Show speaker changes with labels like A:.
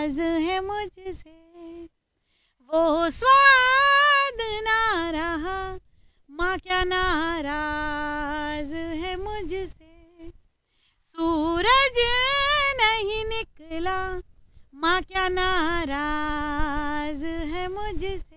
A: नाराज है मुझसे, वो स्वाद ना रहा, माँ क्या नाराज है मुझसे। सूरज नहीं निकला, माँ क्या नाराज है मुझसे।